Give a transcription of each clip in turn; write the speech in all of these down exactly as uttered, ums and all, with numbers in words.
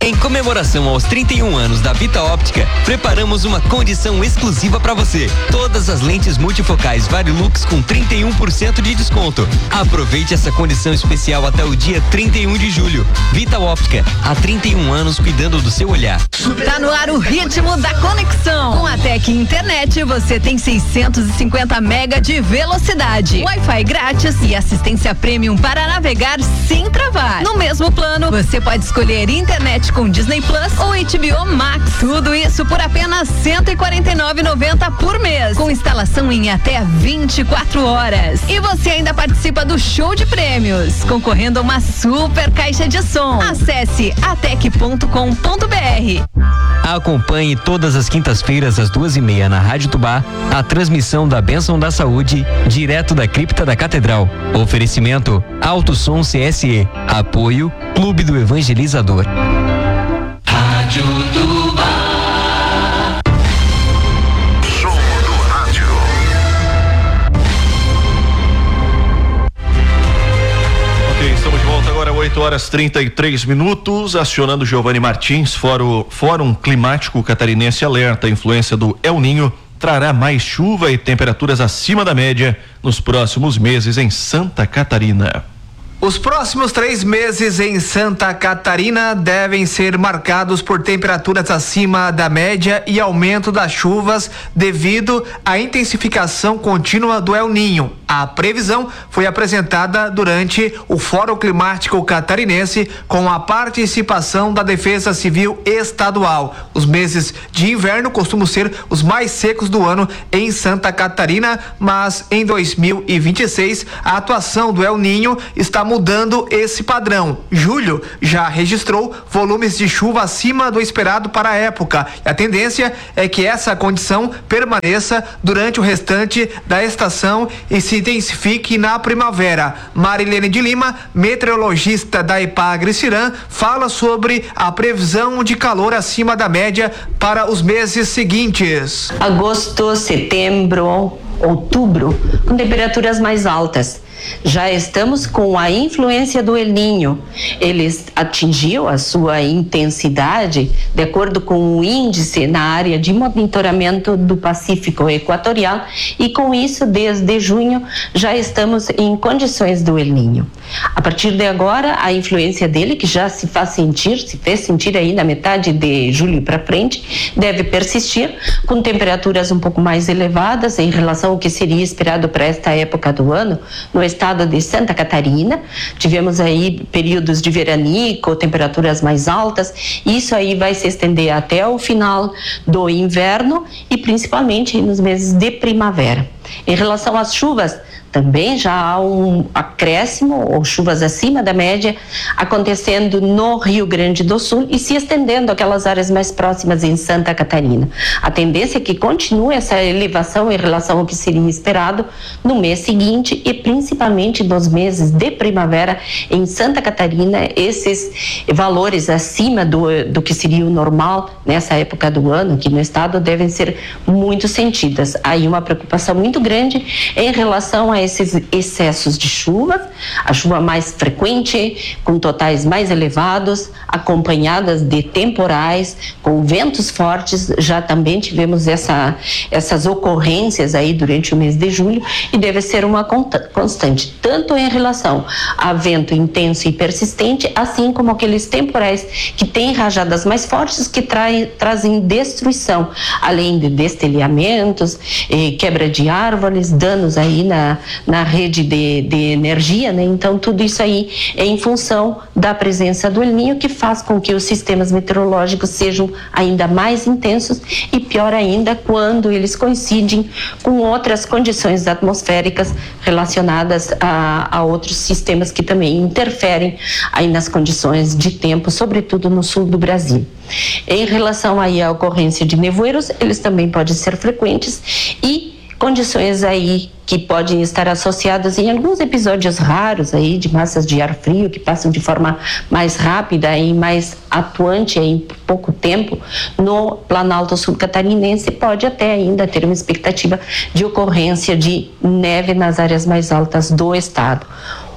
Em comemoração aos trinta e um anos da Vita Óptica, preparamos uma condição exclusiva para você. Todas as lentes multifocais Varilux com trinta e um por cento de desconto. Aproveite essa condição especial até o dia trinta e um de julho. Vita Óptica, há trinta e um anos cuidando do seu olhar. Tá no ar o ritmo da conexão. Com a Tec Internet, você tem seiscentos e cinquenta mega de velocidade, Wi-Fi grátis e assistência premium para navegar sem travar. No mesmo plano, você pode escolher internet com Disney Plus ou H B O Max. Tudo isso por apenas cento e quarenta e nove reais e noventa centavos por mês, com instalação em até vinte e quatro horas. E você ainda participa do show de prêmios, concorrendo a uma super caixa de som. Acesse atec ponto com ponto br. Acompanhe todas as quintas-feiras às duas e meia na Rádio Tubá a transmissão da Bênção da Saúde direto da cripta da Catedral. Oferecimento Alto Som C S E. Apoio Clube do Evangelizador. Rádio Tubá. Som do rádio. Ok, estamos de volta agora, oito horas e trinta e três minutos, acionando Giovanni Martins. Fórum, Fórum Climático Catarinense alerta: a influência do El Ninho trará mais chuva e temperaturas acima da média nos próximos meses em Santa Catarina. Os próximos três meses em Santa Catarina devem ser marcados por temperaturas acima da média e aumento das chuvas devido à intensificação contínua do El Ninho. A previsão foi apresentada durante o Fórum Climático Catarinense com a participação da Defesa Civil Estadual. Os meses de inverno costumam ser os mais secos do ano em Santa Catarina, mas em dois mil e vinte e seis a atuação do El Ninho está mudando esse padrão. Julho já registrou volumes de chuva acima do esperado para a época. E a tendência é que essa condição permaneça durante o restante da estação e se intensifique na primavera. Marilene de Lima, meteorologista da Epagre-Cirã, fala sobre a previsão de calor acima da média para os meses seguintes. Agosto, setembro, outubro, com temperaturas mais altas. Já estamos com a influência do El Ninho. Ele atingiu a sua intensidade de acordo com o índice na área de monitoramento do Pacífico Equatorial e com isso, desde junho, já estamos em condições do El Ninho. A partir de agora, a influência dele, que já se faz sentir, se fez sentir aí na metade de julho para frente, deve persistir com temperaturas um pouco mais elevadas em relação ao que seria esperado para esta época do ano no estado de Santa Catarina. Tivemos aí períodos de veranico, temperaturas mais altas. Isso aí vai se estender até o final do inverno e principalmente nos meses de primavera. Em relação às chuvas, também já há um acréscimo ou chuvas acima da média acontecendo no Rio Grande do Sul e se estendendo aquelas áreas mais próximas em Santa Catarina. A tendência é que continue essa elevação em relação ao que seria esperado no mês seguinte e principalmente nos meses de primavera em Santa Catarina. Esses valores acima do, do que seria o normal nessa época do ano aqui no estado devem ser muito sentidas. Aí uma preocupação muito grande em relação a esses excessos de chuva, a chuva mais frequente, com totais mais elevados, acompanhadas de temporais, com ventos fortes. Já também tivemos essa, essas ocorrências aí durante o mês de julho e deve ser uma constante, tanto em relação a vento intenso e persistente, assim como aqueles temporais que têm rajadas mais fortes que trai, trazem destruição, além de destelhamentos, eh, quebra de árvores, danos aí na na rede de, de energia, né? Então tudo isso aí é em função da presença do El Ninho, que faz com que os sistemas meteorológicos sejam ainda mais intensos e pior ainda quando eles coincidem com outras condições atmosféricas relacionadas a, a outros sistemas que também interferem aí nas condições de tempo, sobretudo no sul do Brasil. Em relação aí à ocorrência de nevoeiros, eles também podem ser frequentes e condições aí que podem estar associadas em alguns episódios raros aí de massas de ar frio que passam de forma mais rápida e mais atuante em pouco tempo no Planalto Sul Catarinense. Pode até ainda ter uma expectativa de ocorrência de neve nas áreas mais altas do estado.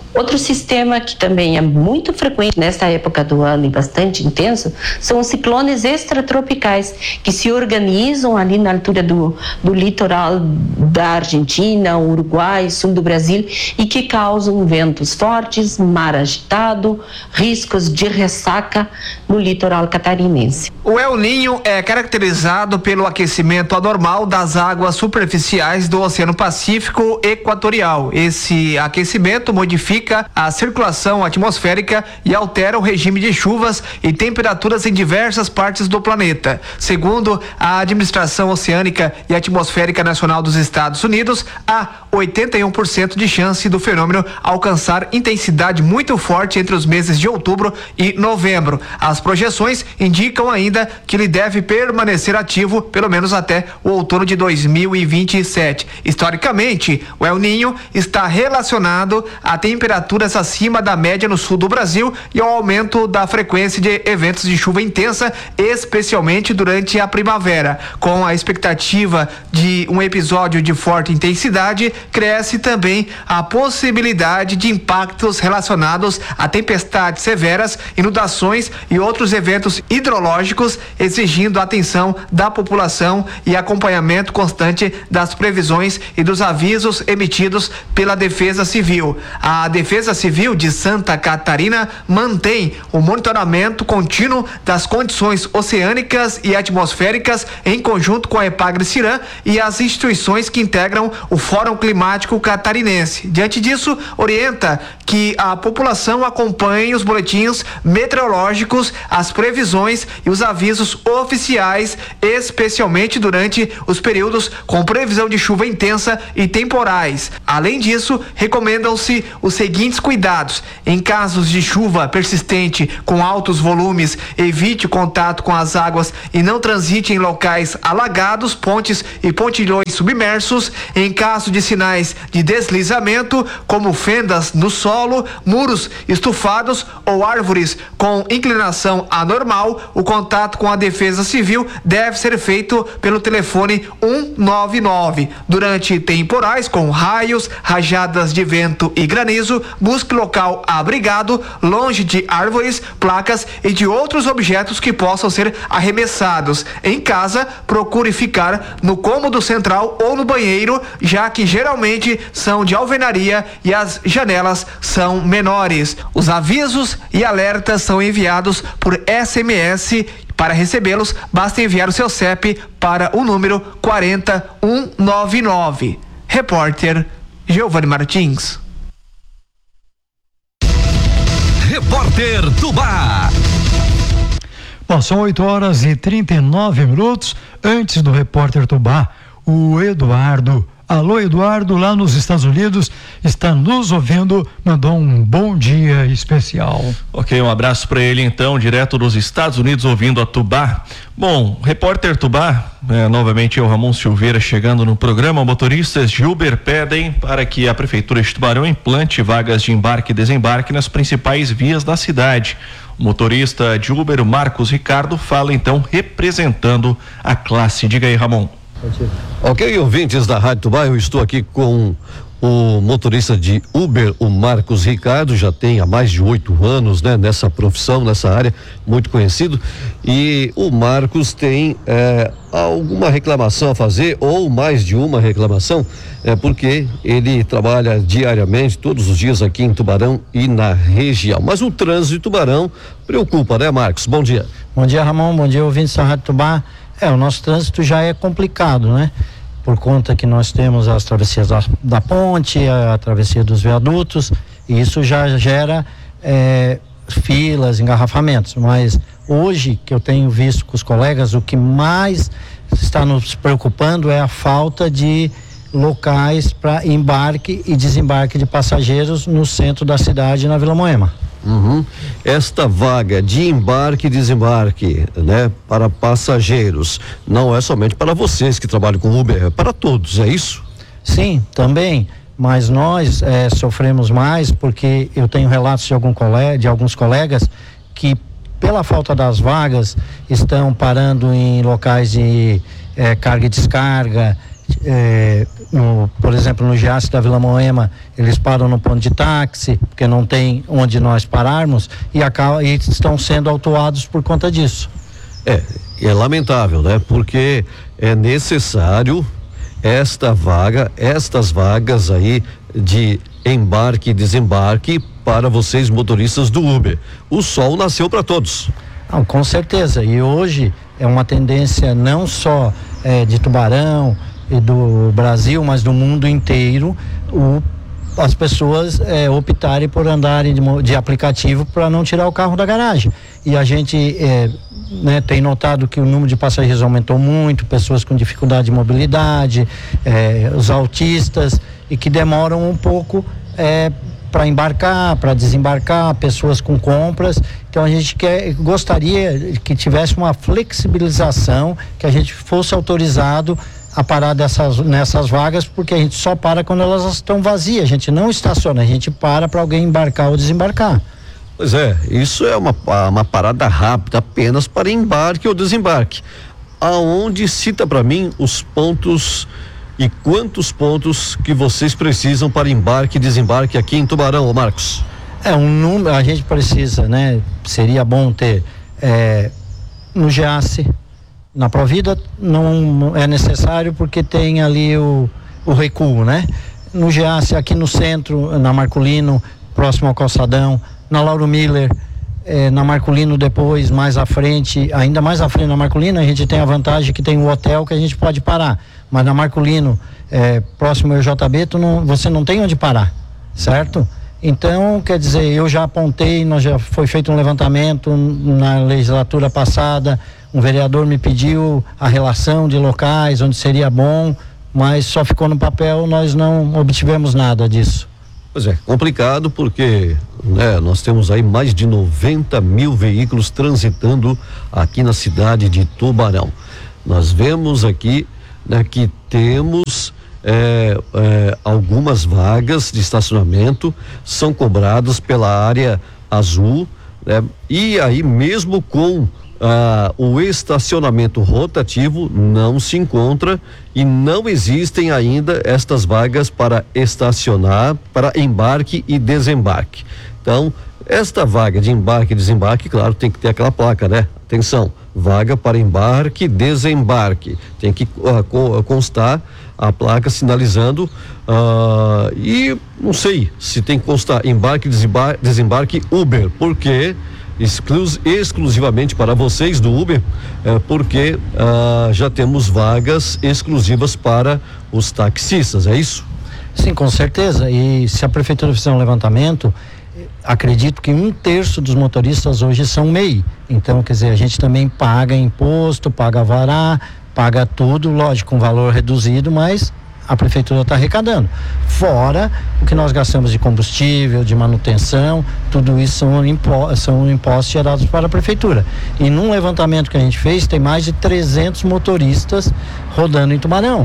Outro sistema que também é muito frequente nesta época do ano e bastante intenso são os ciclones extratropicais, que se organizam ali na altura do, do litoral da Argentina, Uruguai, sul do Brasil, e que causam ventos fortes, mar agitado, riscos de ressaca no litoral catarinense. O El Niño é caracterizado pelo aquecimento anormal das águas superficiais do Oceano Pacífico Equatorial. Esse aquecimento modifica a circulação atmosférica e altera o regime de chuvas e temperaturas em diversas partes do planeta. Segundo a Administração Oceânica e Atmosférica Nacional dos Estados Unidos, há oitenta e um por cento de chance do fenômeno alcançar intensidade muito forte entre os meses de outubro e novembro. As projeções indicam ainda que ele deve permanecer ativo pelo menos até o outono de dois mil e vinte e sete. Historicamente, o El Niño está relacionado a temperaturas acima da média no sul do Brasil e ao aumento da frequência de eventos de chuva intensa, especialmente durante a primavera. Com a expectativa de um episódio de forte intensidade, cresce também a possibilidade de impactos relacionados a tempestades severas, inundações e outros eventos hidrológicos, exigindo atenção da população e acompanhamento constante das previsões e dos avisos emitidos pela Defesa Civil. A Defesa Civil de Santa Catarina mantém o monitoramento contínuo das condições oceânicas e atmosféricas em conjunto com a Epagre-Ciran e as instituições que integram o Fórum Climático Catarinense. Diante disso, orienta que a população acompanhe os boletins meteorológicos, as previsões e os avisos oficiais, especialmente durante os períodos com previsão de chuva intensa e temporais. Além disso, recomendam-se os seguintes cuidados: em casos de chuva persistente com altos volumes, evite o contato com as águas e não transite em locais alagados, pontes e pontilhões submersos. Em caso de sinais de deslizamento, como fendas no solo, muros estufados ou árvores com inclinação anormal, o contato com a Defesa Civil deve ser feito pelo telefone um nove nove. Durante temporais com raios, rajadas de vento e granizo, busque local abrigado, longe de árvores, placas e de outros objetos que possam ser arremessados. Em casa, procure ficar no cômodo central ou no banheiro, já que geralmente são de alvenaria e as janelas são menores. Os avisos e alertas são enviados por S M S. Para recebê-los, basta enviar o seu C E P para o número quarenta um nove nove. Repórter Giovanni Martins. Repórter Tubá. Bom, são oito horas e trinta e nove minutos. Antes do Repórter Tubá, o Eduardo, alô Eduardo, lá nos Estados Unidos, está nos ouvindo, mandou um bom dia especial. Ok, um abraço para ele então, direto dos Estados Unidos, ouvindo a Tubá. Bom, Repórter Tubá, é, novamente eu, Ramon Silveira, chegando no programa. Motoristas de Uber pedem para que a Prefeitura de Tubarão implante vagas de embarque e desembarque nas principais vias da cidade. O motorista de Uber, Marcos Ricardo, fala então representando a classe. Diga aí, Ramon. Ok, ouvintes da Rádio Tubá, eu estou aqui com o motorista de Uber, o Marcos Ricardo, já tem há mais de oito anos, né, nessa profissão, nessa área, muito conhecido. E o Marcos tem é, alguma reclamação a fazer, ou mais de uma reclamação, é, porque ele trabalha diariamente, todos os dias aqui em Tubarão e na região. Mas o trânsito de Tubarão preocupa, né, Marcos? Bom dia. Bom dia, Ramon. Bom dia, ouvintes da Rádio Tubá. É, o nosso trânsito já é complicado, né? Por conta que nós temos as travessias da, da ponte, a, a travessia dos viadutos, e isso já gera é, filas, engarrafamentos. Mas hoje, que eu tenho visto com os colegas, o que mais está nos preocupando é a falta de locais para embarque e desembarque de passageiros no centro da cidade, na Vila Moema. Uhum. Esta vaga de embarque e desembarque, né, para passageiros, não é somente para vocês que trabalham com Uber, é para todos, é isso? Sim, também, mas nós é, sofremos mais porque eu tenho relatos de, algum colega, de alguns colegas que, pela falta das vagas, estão parando em locais de é, carga e descarga, é, no, por exemplo, no Giasse da Vila Moema, eles param no ponto de táxi, porque não tem onde nós pararmos, e, acaba, e estão sendo autuados por conta disso. É, é lamentável, né? Porque é necessário esta vaga, estas vagas aí de embarque e desembarque para vocês motoristas do Uber. O sol nasceu para todos. Não, com certeza, e hoje é uma tendência não só é, de Tubarão e do Brasil, mas do mundo inteiro, o, as pessoas é, optarem por andarem de, de aplicativo para não tirar o carro da garagem. E a gente é, né, tem notado que o número de passageiros aumentou muito, pessoas com dificuldade de mobilidade, é, os autistas, e que demoram um pouco é, para embarcar, para desembarcar, pessoas com compras. Então a gente quer, gostaria que tivesse uma flexibilização, que a gente fosse autorizado a parar dessas, nessas vagas, porque a gente só para quando elas estão vazias, a gente não estaciona, a gente para para alguém embarcar ou desembarcar. Pois é, isso é uma, uma parada rápida apenas para embarque ou desembarque. Aonde cita para mim os pontos e quantos pontos que vocês precisam para embarque e desembarque aqui em Tubarão, ô Marcos? É um número, a gente precisa, né? Seria bom ter é, no Giasse, na Provida não é necessário porque tem ali o, o recuo, né? No Giasse, aqui no centro, na Marculino, próximo ao calçadão, na Lauro Miller, eh, na Marculino depois, mais à frente, ainda mais à frente na Marculino, a gente tem a vantagem que tem o hotel que a gente pode parar, mas na Marculino, eh, próximo ao J B, tu não, você não tem onde parar, certo? Então, quer dizer, eu já apontei, nós já foi feito um levantamento na legislatura passada, um vereador me pediu a relação de locais onde seria bom, mas só ficou no papel, nós não obtivemos nada disso. Pois é, complicado porque, né, nós temos aí mais de noventa mil veículos transitando aqui na cidade de Tubarão. Nós vemos aqui, né, que temos é, é, algumas vagas de estacionamento são cobradas pela área azul, né, e aí mesmo com Ah, o estacionamento rotativo não se encontra e não existem ainda estas vagas para estacionar, para embarque e desembarque. Então, esta vaga de embarque e desembarque, claro, tem que ter aquela placa, né? Atenção, vaga para embarque e desembarque. Tem que uh, constar a placa sinalizando uh, e não sei se tem que constar embarque e desembarque, desembarque Uber, porque Exclus, exclusivamente para vocês do Uber, eh, porque ah, já temos vagas exclusivas para os taxistas, é isso? Sim, com certeza. E se a prefeitura fizer um levantamento, acredito que um terço dos motoristas hoje são M E I. Então, quer dizer, a gente também paga imposto, paga vará, paga tudo, lógico, com valor reduzido, mas a prefeitura está arrecadando. Fora o que nós gastamos de combustível, de manutenção, tudo isso são, impo são impostos gerados para a prefeitura. E num levantamento que a gente fez, tem mais de trezentos motoristas rodando em Tubarão.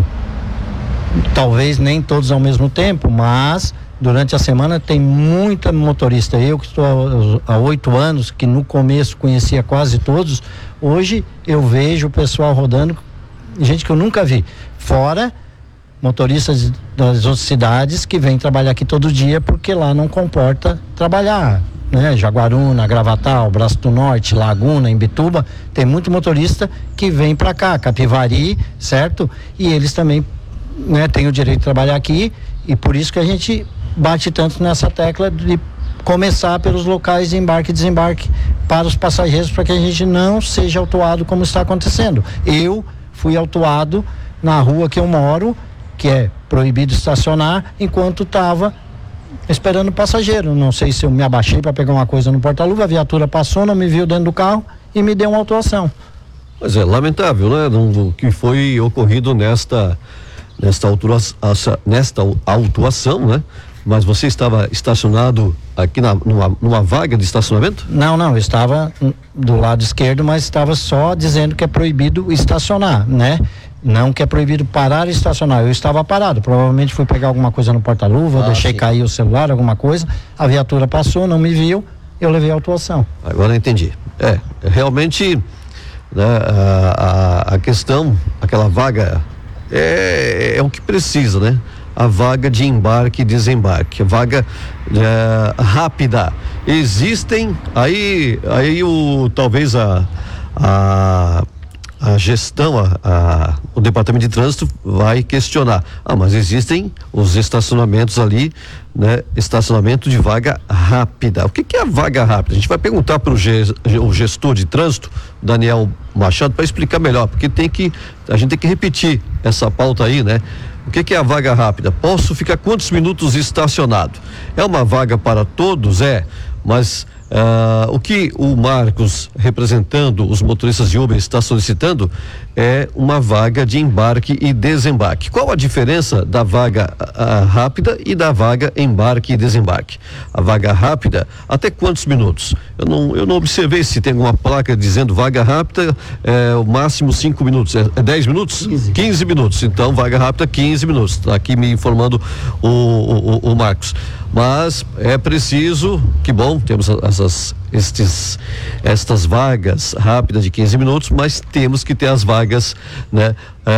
Talvez nem todos ao mesmo tempo, mas durante a semana tem muita motorista. Eu que estou há oito anos, que no começo conhecia quase todos, hoje eu vejo o pessoal rodando, gente que eu nunca vi. Fora motoristas das outras cidades que vêm trabalhar aqui todo dia porque lá não comporta trabalhar, né? Jaguaruna, Gravatal, Braço do Norte, Laguna, Imbituba, tem muito motorista que vem para cá, Capivari, certo? E eles também, né, têm o direito de trabalhar aqui e por isso que a gente bate tanto nessa tecla de começar pelos locais de embarque e desembarque para os passageiros, para que a gente não seja autuado como está acontecendo. Eu fui autuado na rua que eu moro, que é proibido estacionar, enquanto estava esperando o passageiro. Não sei se eu me abaixei para pegar uma coisa no porta-luva, a viatura passou, não me viu dentro do carro e me deu uma autuação. Pois é, lamentável, né? O que foi ocorrido nesta nesta autuação, nesta autuação, né? Mas você estava estacionado aqui na, numa, numa vaga de estacionamento? Não, não, eu estava do lado esquerdo, mas estava só dizendo que é proibido estacionar, né? Não que é proibido parar e estacionar. Eu estava parado, provavelmente fui pegar alguma coisa no porta-luva, ah, deixei sim. cair o celular, alguma coisa, a viatura passou, não me viu, eu levei a autuação. Agora eu entendi. É, realmente, né, a, a, a questão, aquela vaga é, é o que precisa, né? A vaga de embarque e desembarque, a vaga é, rápida. Existem aí, aí o talvez a a, a gestão, a, a, o departamento de trânsito vai questionar. Ah, mas existem os estacionamentos ali, né? Estacionamento de vaga rápida. O que, que é a vaga rápida? A gente vai perguntar para o gestor de trânsito, Daniel Machado, para explicar melhor, porque tem que a gente tem que repetir essa pauta aí, né? O que, que é a vaga rápida? Posso ficar quantos minutos estacionado? É uma vaga para todos? É, mas uh, o que o Marcos, representando os motoristas de Uber, está solicitando é uma vaga de embarque e desembarque. Qual a diferença da vaga uh, rápida e da vaga embarque e desembarque? A vaga rápida, até quantos minutos? Eu não, eu não observei se tem alguma placa dizendo vaga rápida, é o máximo cinco minutos, é, é dez minutos? quinze minutos, então vaga rápida quinze minutos, está aqui me informando o, o, o Marcos. Mas é preciso, que bom, temos essas, estes, estas vagas rápidas de quinze minutos, mas temos que ter as vagas, né,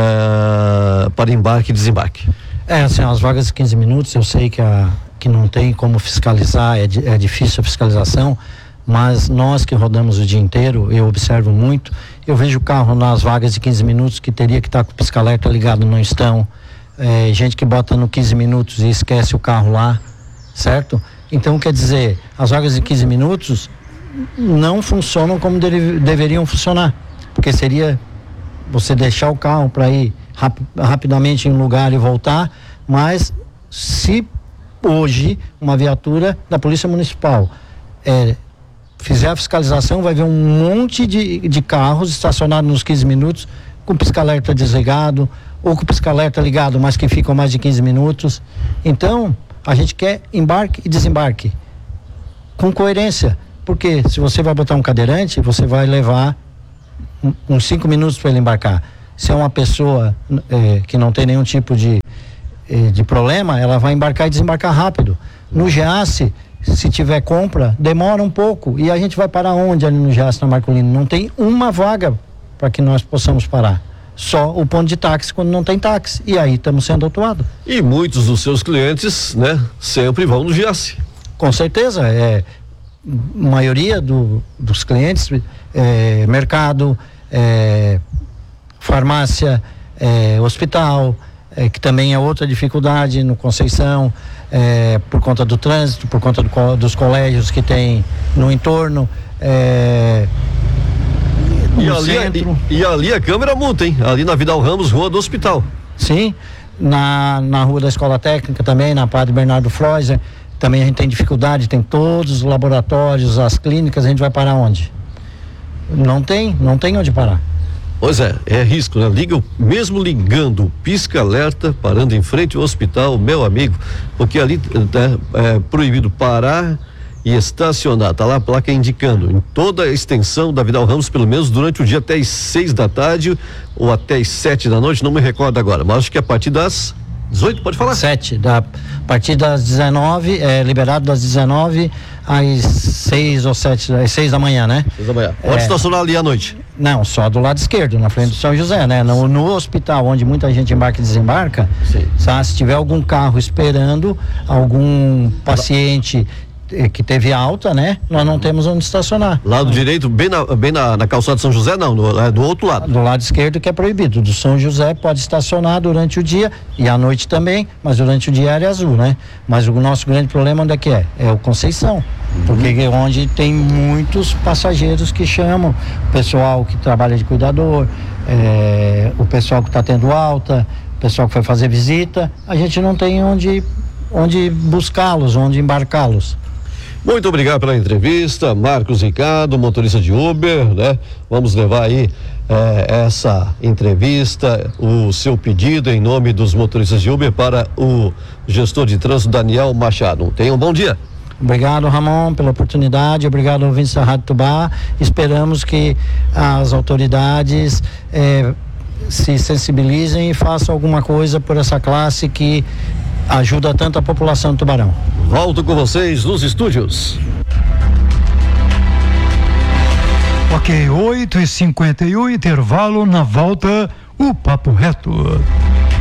uh, para embarque e desembarque. É, assim, as vagas de quinze minutos, eu sei que, a, que não tem como fiscalizar, é, é difícil a fiscalização, mas nós que rodamos o dia inteiro, eu observo muito, eu vejo carro nas vagas de quinze minutos que teria que estar com o pisca-alerta ligado, não estão, é, gente que bota no quinze minutos e esquece o carro lá, certo? Então, quer dizer, as vagas de quinze minutos não funcionam como deve, deveriam funcionar, porque seria você deixar o carro para ir rap, rapidamente em um lugar e voltar, mas se hoje uma viatura da Polícia Municipal é, fizer a fiscalização, vai ver um monte de, de carros estacionados nos quinze minutos com o pisca-alerta desligado ou com o pisca-alerta ligado, mas que ficam mais de quinze minutos. Então, a gente quer embarque e desembarque com coerência, porque se você vai botar um cadeirante, você vai levar um, uns cinco minutos para ele embarcar. Se é uma pessoa é, que não tem nenhum tipo de, é, de problema, ela vai embarcar e desembarcar rápido. No Giasse, se tiver compra, demora um pouco, e a gente vai parar onde ali no Giasse, na Marcolino? Não tem uma vaga para que nós possamos parar. Só o ponto de táxi quando não tem táxi, e aí estamos sendo autuados. E muitos dos seus clientes, né, sempre vão no Giasse. Com certeza, é, a maioria do, dos clientes, é, mercado, é, farmácia, é, hospital, é, que também é outra dificuldade no Conceição, é, por conta do trânsito, por conta do, dos colégios que tem no entorno, é, E ali, e, e ali a câmera multa, hein? Ali na Vidal Ramos, rua do hospital. Sim, na, na rua da Escola Técnica também, na Padre Bernardo Freuser, também a gente tem dificuldade, tem todos os laboratórios, as clínicas, a gente vai parar onde? Não tem, não tem onde parar. Pois é, é risco, né? Liga, mesmo ligando, pisca-alerta, parando em frente ao hospital, meu amigo, porque ali é, é proibido parar e estacionar, tá lá a placa indicando em toda a extensão da Vidal Ramos, pelo menos durante o dia até as seis da tarde ou até as sete da noite, não me recordo agora, mas acho que a partir das dezoito, pode falar? Sete, da, a partir das dezenove, é liberado das dezenove às seis ou sete, às seis da manhã, né? Seis da manhã. Pode é, estacionar ali à noite? Não, só do lado esquerdo, na frente do São José, né? No, no hospital, onde muita gente embarca e desembarca, sabe, se tiver algum carro esperando, algum paciente que teve alta, né? Nós não temos onde estacionar. Lado direito, bem na, bem na, na calçada de São José, não, no, é do outro lado. Do lado esquerdo que é proibido. Do São José pode estacionar durante o dia e à noite também, mas durante o dia é área azul, né? Mas o nosso grande problema onde é que é? É o Conceição. Uhum. Porque é onde tem muitos passageiros que chamam, o pessoal que trabalha de cuidador, é, o pessoal que está tendo alta, o pessoal que foi fazer visita, a gente não tem onde, onde buscá-los, onde embarcá-los. Muito obrigado pela entrevista, Marcos Ricardo, motorista de Uber, né? Vamos levar aí eh, essa entrevista, o seu pedido em nome dos motoristas de Uber para o gestor de trânsito Daniel Machado. Tenha um bom dia. Obrigado, Ramon, pela oportunidade, obrigado ao ouvintes da Rádio Tubá. Esperamos que as autoridades eh, se sensibilizem e façam alguma coisa por essa classe que ajuda tanto a população do Tubarão. Volto com vocês nos estúdios. Ok, oito e cinquenta e um, intervalo, na volta, o Papo Reto.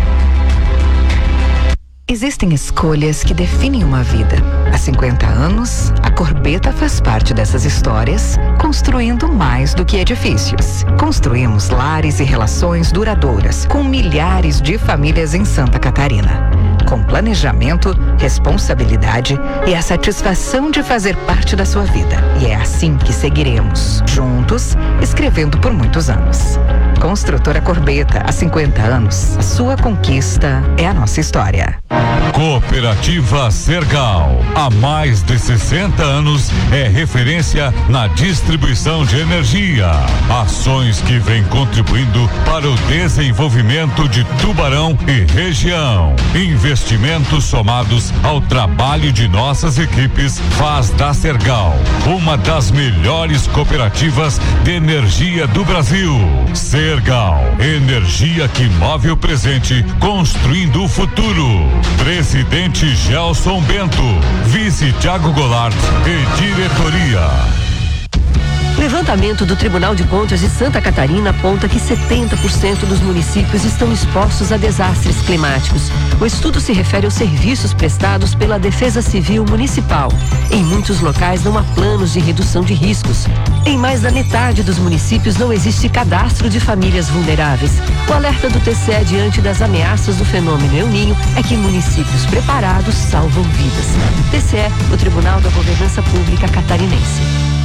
Existem escolhas que definem uma vida. Há cinquenta anos, a Corbeta faz parte dessas histórias, construindo mais do que edifícios. Construímos lares e relações duradouras com milhares de famílias em Santa Catarina. Com planejamento, responsabilidade e a satisfação de fazer parte da sua vida. E é assim que seguiremos, juntos, escrevendo por muitos anos. Construtora Corbeta, há cinquenta anos, a sua conquista é a nossa história. Cooperativa Sergal, há mais de sessenta anos, é referência na distribuição de energia. Ações que vêm contribuindo para o desenvolvimento de Tubarão e região. Investimentos somados ao trabalho de nossas equipes faz da Sergal uma das melhores cooperativas de energia do Brasil. Sergal, energia que move o presente, construindo o futuro. Presidente Gelson Bento, vice Thiago Goulart e diretoria. Levantamento do Tribunal de Contas de Santa Catarina aponta que setenta por cento dos municípios estão expostos a desastres climáticos. O estudo se refere aos serviços prestados pela Defesa Civil Municipal. Em muitos locais não há planos de redução de riscos. Em mais da metade dos municípios não existe cadastro de famílias vulneráveis. O alerta do T C E diante das ameaças do fenômeno El Niño é que municípios preparados salvam vidas. T C E, o Tribunal da Governança Pública Catarinense.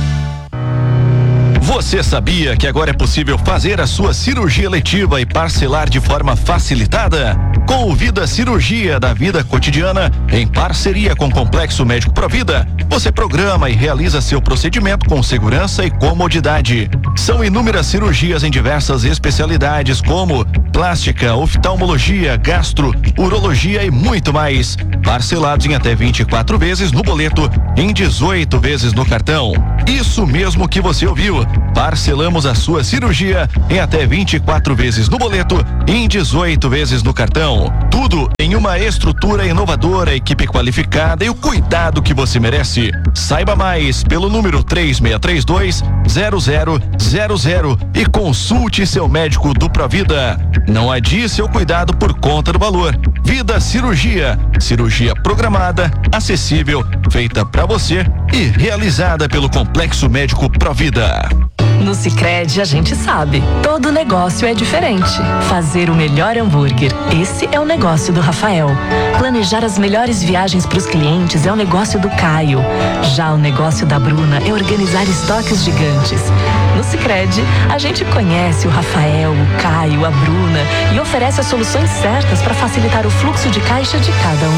Você sabia que agora é possível fazer a sua cirurgia eletiva e parcelar de forma facilitada? Com o Vida Cirurgia da Vida Cotidiana, em parceria com o Complexo Médico Provida, você programa e realiza seu procedimento com segurança e comodidade. São inúmeras cirurgias em diversas especialidades como plástica, oftalmologia, gastro, urologia e muito mais. Parcelados em até vinte e quatro vezes no boleto, em dezoito vezes no cartão. Isso mesmo que você ouviu. Parcelamos a sua cirurgia em até vinte e quatro vezes no boleto e em dezoito vezes no cartão. Tudo em uma estrutura inovadora, equipe qualificada e o cuidado que você merece. Saiba mais pelo número três seis três dois, zero zero zero zero e consulte seu médico do Provida. Não adie seu cuidado por conta do valor. Vida Cirurgia. Cirurgia programada, acessível, feita pra você e realizada pelo Complexo Médico Provida. No Sicredi a gente sabe, todo negócio é diferente. Fazer o melhor hambúrguer, esse é o negócio do Rafael. Planejar as melhores viagens para os clientes é o negócio do Caio. Já o negócio da Bruna é organizar estoques gigantes. No Sicredi, a gente conhece o Rafael, o Caio, a Bruna e oferece as soluções certas para facilitar o fluxo de caixa de cada um.